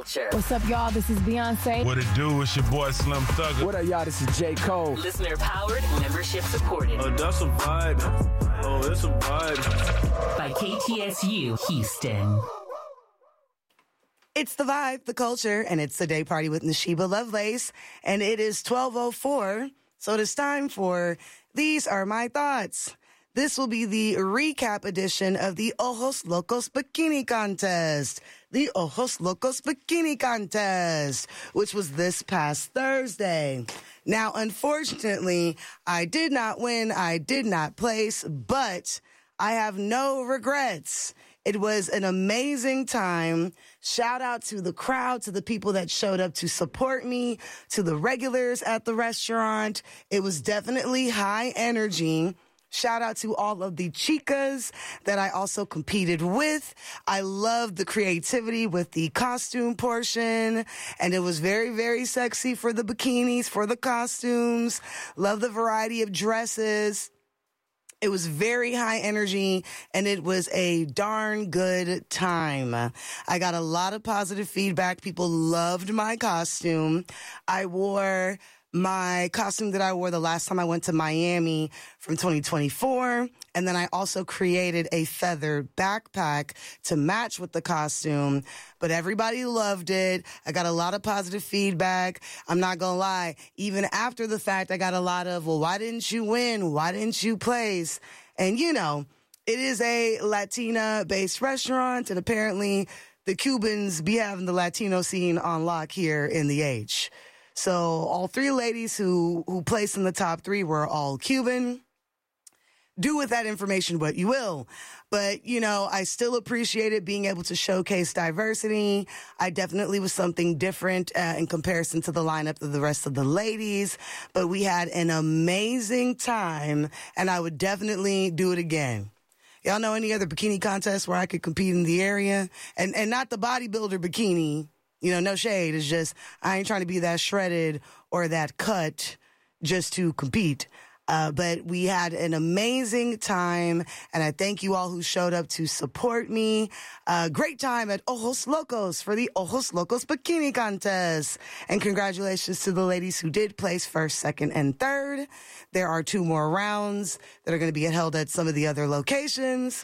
culture. What's up, y'all? This is Beyonce. What it do? It's your boy Slim Thugger. What up, y'all? This is J. Cole. Listener powered, membership supported. Oh, that's a vibe. Oh, it's a vibe. By KTSU Houston. It's the vibe, the culture, and it's the day party with Nashiba Lovelace. And it is 12:04, so it is time for These Are My Thoughts. This will be the recap edition of the Ojos Locos Bikini Contest. The Ojos Locos Bikini Contest, which was this past Thursday. Now, unfortunately, I did not win. I did not place, but I have no regrets. It was an amazing time. Shout out to the crowd, to the people that showed up to support me, to the regulars at the restaurant. It was definitely high energy. Shout out to all of the chicas that I also competed with. I loved the creativity with the costume portion, and it was very, very sexy for the bikinis, for the costumes. Love the variety of dresses. It was very high energy, and it was a darn good time. I got a lot of positive feedback. People loved my costume. I wore my costume that I wore the last time I went to Miami from 2024. And then I also created a feather backpack to match with the costume. But everybody loved it. I got a lot of positive feedback. I'm not going to lie. Even after the fact, I got a lot of, well, why didn't you win? Why didn't you place? And, you know, it is a Latina-based restaurant. And apparently the Cubans be having the Latino scene on lock here in the H. So all three ladies who placed in the top three were all Cuban. Do with that information what you will. But, you know, I still appreciated being able to showcase diversity. I definitely was something different in comparison to the lineup of the rest of the ladies. But we had an amazing time, and I would definitely do it again. Y'all know any other bikini contests where I could compete in the area? And not the bodybuilder bikini. You know, no shade. It's just, I ain't trying to be that shredded or that cut just to compete. But we had an amazing time, and I thank you all who showed up to support me. Great time at Ojos Locos for the Ojos Locos Bikini Contest. And congratulations to the ladies who did place first, second, and third. There are 2 more rounds that are going to be held at some of the other locations.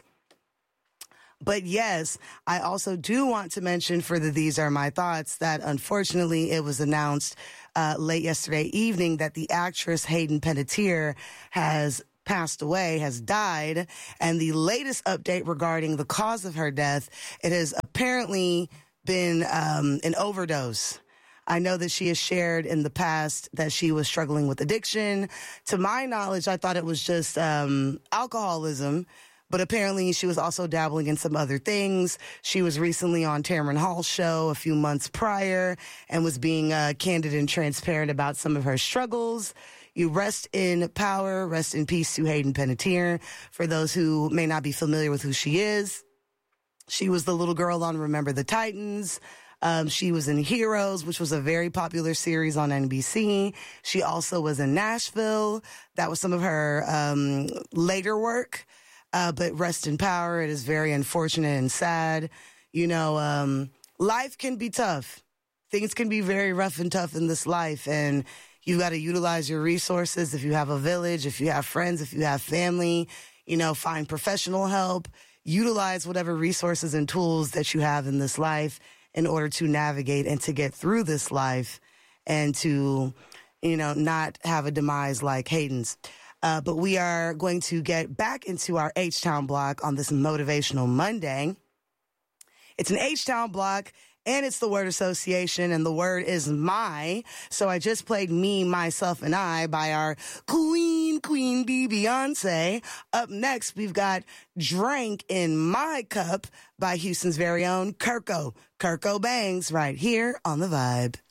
But yes, I also do want to mention for the These Are My Thoughts that unfortunately it was announced late yesterday evening that the actress Hayden Panettiere has passed away, has died. And the latest update regarding the cause of her death, it has apparently been an overdose. I know that she has shared in the past that she was struggling with addiction. To my knowledge, I thought it was just alcoholism. But apparently she was also dabbling in some other things. She was recently on Tamron Hall's show a few months prior and was being candid and transparent about some of her struggles. You rest in power, rest in peace to Hayden Panettiere. For those who may not be familiar with who she is, she was the little girl on Remember the Titans. She was in Heroes, which was a very popular series on NBC. She also was in Nashville. That was some of her later work. But rest in power. It is very unfortunate and sad. You know, life can be tough. Things can be very rough and tough in this life. And you've got to utilize your resources. If you have a village, if you have friends, if you have family, you know, find professional help. Utilize whatever resources and tools that you have in this life in order to navigate and to get through this life and to, you know, not have a demise like Hayden's. But we are going to get back into our H-Town block on this Motivational Monday. It's an H-Town block, and it's the word association, and the word is my. So I just played Me, Myself, and I by our Queen Bee Beyonce. Up next, we've got Drank in My Cup by Houston's very own Kirko. Kirko Bangs right here on The Vibe.